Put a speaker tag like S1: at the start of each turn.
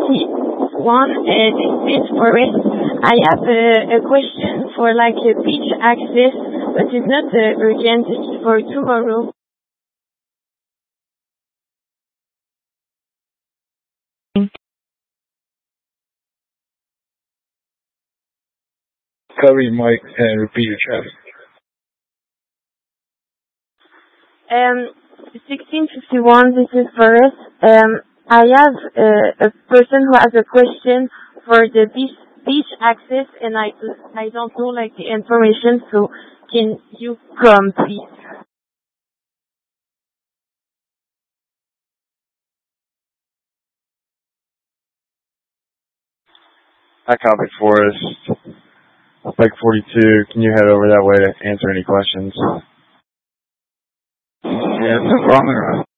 S1: 1651, this is Forest. I have a question for like a beach access, but it's not urgent, it's for tomorrow.
S2: Cover your mic and repeat your traffic.
S1: 1651, this is Forest. I have a person who has a question for the beach access, and I don't know like the information, so can you come please?
S3: Hi, copy Forest. Spike 42, can you head over that way to answer any questions?
S4: Yeah, no problem.